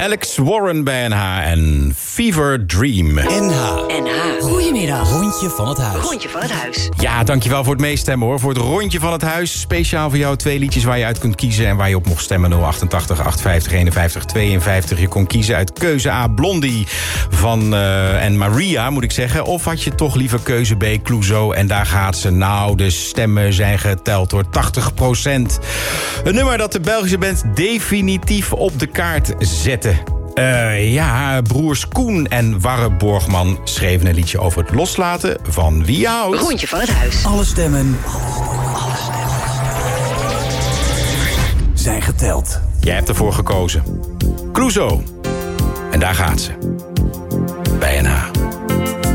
Alex Warren bij NH en Fever Dream. NH. Goedemiddag. Rondje van het huis. Rondje van het huis. Ja, dankjewel voor het meestemmen hoor. Voor het rondje van het huis. Speciaal voor jou 2 liedjes waar je uit kunt kiezen en waar je op mocht stemmen. 088 850 51 52. Je kon kiezen uit keuze A, Blondie en Maria, moet ik zeggen. Of had je toch liever keuze B, Clouseau. En daar gaat ze. Nou, de stemmen zijn geteld door 80%. Een nummer dat de Belgische band definitief op de kaart zette. Broers Koen en Warre Borgman schreven een liedje over het loslaten van wie je houdt. Rondje van het huis. Alle stemmen zijn geteld. Jij hebt ervoor gekozen. Clouseau. En daar gaat ze. Bij NH.